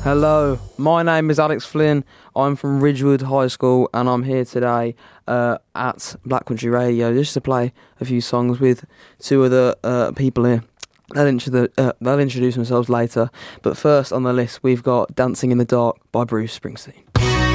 Hello, my name is Alex Flynn. I'm from Ridgewood High School and I'm here today at Black Country Radio just to play a few songs with two other people here. They'll introduce themselves later, but first on the list we've got Dancing in the Dark by Bruce Springsteen.